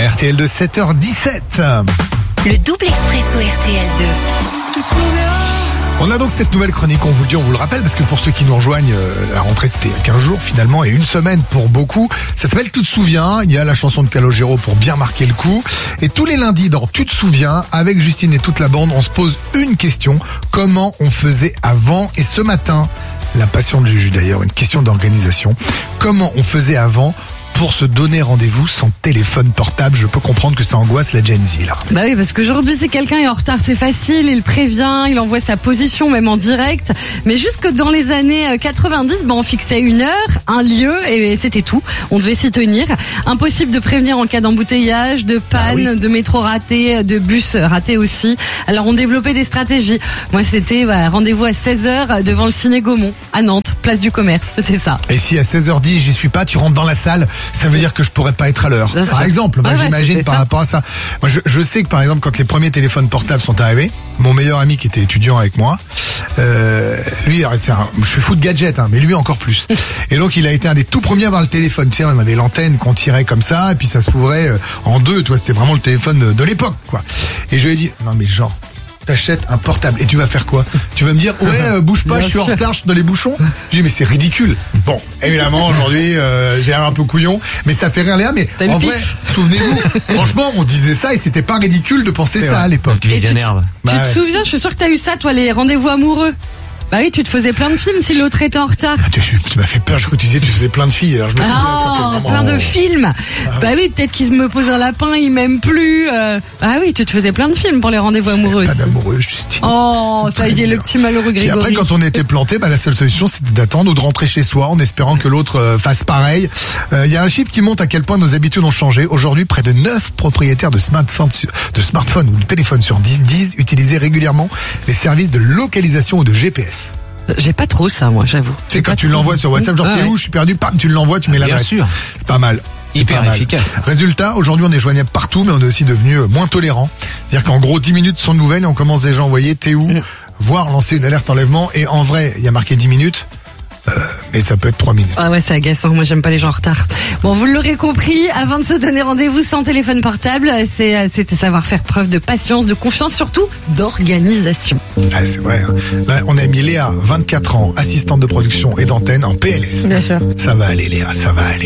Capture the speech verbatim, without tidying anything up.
R T L de sept heures dix-sept. Le double expresso R T L deux. On a donc cette nouvelle chronique, on vous le dit, on vous le rappelle, parce que pour ceux qui nous rejoignent, euh, la rentrée c'était quinze jours finalement, et une semaine pour beaucoup. Ça s'appelle Tu te souviens, il y a la chanson de Calogero pour bien marquer le coup. Et tous les lundis dans Tu te souviens, avec Justine et toute la bande, on se pose une question, comment on faisait avant? Et ce matin, la passion de Juju d'ailleurs, une question d'organisation, comment on faisait avant pour se donner rendez-vous sans téléphone portable? Je peux comprendre que ça angoisse la Gen Z là. Bah oui, parce qu'aujourd'hui, si quelqu'un est en retard, c'est facile, il prévient, il envoie sa position même en direct. Mais jusque dans les années quatre-vingt-dix, bah on fixait une heure, un lieu et c'était tout. On devait s'y tenir. Impossible de prévenir en cas d'embouteillage, de panne, ah oui. de métro raté, de bus raté aussi. Alors on développait des stratégies. Moi, c'était bah, rendez-vous à seize heures devant le Ciné Gaumont à Nantes, place du Commerce, c'était ça. Et si à seize heures dix, j'y suis pas, tu rentres dans la salle, ça veut dire que je pourrais pas être à l'heure. Par sûr. exemple, moi, ah ouais, j'imagine par ça. rapport à ça. Moi, je, je sais que par exemple, quand les premiers téléphones portables sont arrivés, mon meilleur ami qui était étudiant avec moi, euh, lui, c'est un, je suis fou de gadgets, hein, mais lui encore plus. Et donc, il a été un des tout premiers à avoir le téléphone. Tu sais, on avait l'antenne qu'on tirait comme ça, et puis ça s'ouvrait en deux. Tu vois, c'était vraiment le téléphone de, de l'époque, quoi. Et je lui ai dit, non mais genre, t'achètes un portable et tu vas faire quoi? Tu vas me dire ouais euh, bouge pas, Bien je suis sûr. en retard, je suis dans les bouchons. Je dis mais c'est ridicule. Bon, évidemment aujourd'hui euh, j'ai l'air un peu couillon, mais ça fait rire Léa. Mais T'as en vrai, souvenez-vous, franchement on disait ça et c'était pas ridicule de penser c'est ça vrai. à l'époque. Visionnaire. Tu, bah, tu ouais. te souviens, je suis sûr que t'as eu ça toi, les rendez-vous amoureux. Bah oui, tu te faisais plein de films si l'autre était en retard. Ah, tu, tu m'as fait peur, je crois que tu disais tu faisais plein de filles. Alors je me souviens, oh, ça fait vraiment... plein de films. Ah, bah oui, peut-être qu'il me pose un lapin, il m'aime plus. Euh... Ah oui, tu te faisais plein de films pour les rendez-vous amoureux aussi. Pas d'amoureux, Justine. Oh, ça y est, le petit malheureux Grégory. Et après, quand on était planté, bah la seule solution c'était d'attendre ou de rentrer chez soi en espérant que l'autre euh, fasse pareil. Il euh, y a un chiffre qui montre à quel point nos habitudes ont changé. Aujourd'hui, près de neuf propriétaires de smartphones, de smartphones ou de téléphones sur dix disent utiliser régulièrement les services de localisation ou de G P S. J'ai pas trop ça, moi, j'avoue. C'est quand tu l'envoies sur WhatsApp, genre ah, t'es ouais. où, je suis perdu, pam, tu l'envoies, tu mets l'adresse. Bien sûr. C'est pas mal. C'est Hyper pas mal. efficace. Résultat, aujourd'hui on est joignable partout, mais on est aussi devenu moins tolérant. C'est-à-dire qu'en gros, dix minutes sont nouvelles et on commence déjà à envoyer t'es où, mm. voire lancer une alerte enlèvement. Et en vrai, il y a marqué dix minutes. Euh, mais ça peut être trois minutes. Ah ouais, c'est agaçant. Moi, j'aime pas les gens en retard. Bon, vous l'aurez compris, avant de se donner rendez-vous sans téléphone portable, c'est, c'est savoir faire preuve de patience, de confiance, surtout d'organisation. Ah, c'est vrai. Hein. Là, on a mis Léa, vingt-quatre ans, assistante de production et d'antenne en P L S. Bien sûr. Ça va aller, Léa, ça va aller.